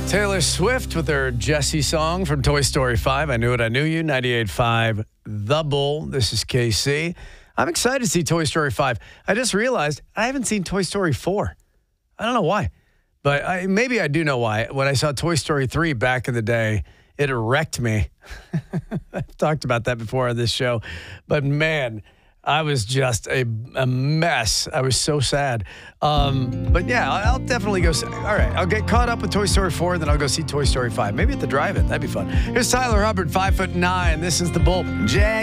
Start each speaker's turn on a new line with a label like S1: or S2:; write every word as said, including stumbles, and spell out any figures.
S1: Taylor Swift with her Jessie song from Toy Story five. I Knew It, I Knew You, ninety-eight point five The Bull. This is K C. I'm excited to see Toy Story five. I just realized I haven't seen Toy Story four. I don't know why, but I, maybe I do know why. When I saw Toy Story three back in the day, it wrecked me. I've talked about that before on this show, but man, I was just a, a mess. I was so sad. Um, but yeah, I'll definitely go see. All right, I'll get caught up with Toy Story four, then I'll go see Toy Story five. Maybe at the drive-in. That'd be fun. Here's Tyler Hubbard, five foot nine. This is The Bull. Jack.